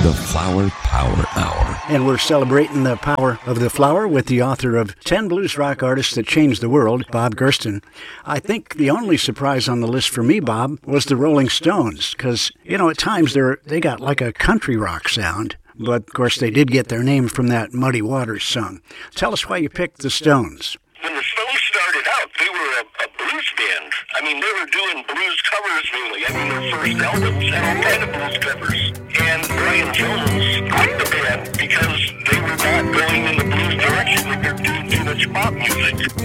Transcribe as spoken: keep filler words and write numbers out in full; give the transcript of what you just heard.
The Flower Power Hour. And we're celebrating the power of the flower with the author of ten Blues Rock Artists That Changed the World, Bob Gersten. I think the only surprise on the list for me, Bob, was the Rolling Stones, because, you know, at times they're they got like a country rock sound. But, of course, they did get their name from that Muddy Waters song. Tell us why you picked the Stones. When the Stones started out, they were a, a blues band. I mean, they were doing blues covers, really. I mean, their first albums had all kind of blues covers. And Brian Jones quit the band because they were not going in the blues direction. They were doing too much pop music.